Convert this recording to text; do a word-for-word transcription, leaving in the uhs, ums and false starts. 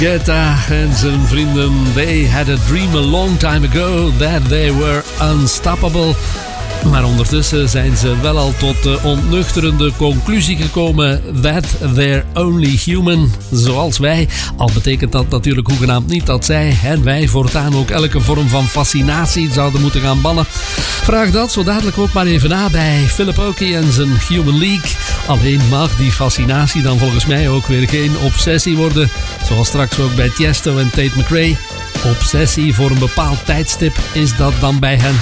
Guetta en zijn vrienden, they had a dream a long time ago that they were unstoppable. Maar ondertussen zijn ze wel al tot de ontnuchterende conclusie gekomen that they're only human, zoals wij. Al betekent dat natuurlijk hoegenaamd niet dat zij en wij voortaan ook elke vorm van fascinatie zouden moeten gaan bannen. Vraag dat zo dadelijk ook maar even na bij Philip Oakey en zijn Human League. Alleen mag die fascinatie dan volgens mij ook weer geen obsessie worden, zoals straks ook bij Tiesto en Tate McRae. Obsessie voor een bepaald tijdstip is dat dan bij hen